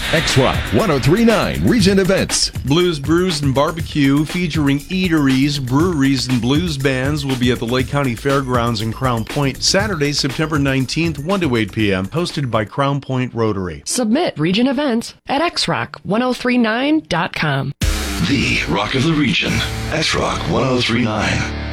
X-Rock 1039 Region Events. Blues Brews and Barbecue, featuring eateries, breweries, and blues bands, will be at the Lake County Fairgrounds in Crown Point, Saturday, September 19th, 1 to 8 p.m., hosted by Crown Point Rotary. Submit region events at xrock1039.com. The Rock of the Region, X-Rock 1039.